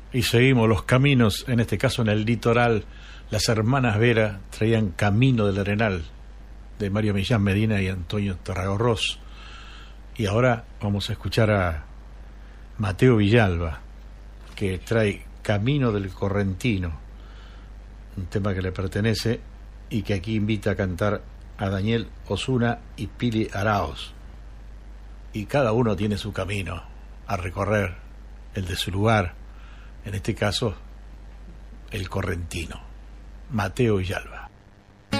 Y seguimos los caminos, en este caso en el litoral. Las hermanas Vera traían Camino del Arenal, de Mario Millán Medina y Antonio Tarragorros. Y ahora vamos a escuchar a Mateo Villalba, que trae Camino del Correntino, un tema que le pertenece y que aquí invita a cantar a Daniel Osuna y Pili Araos. Y cada uno tiene su camino a recorrer, el de su lugar, en este caso el correntino. Mateo Villalba.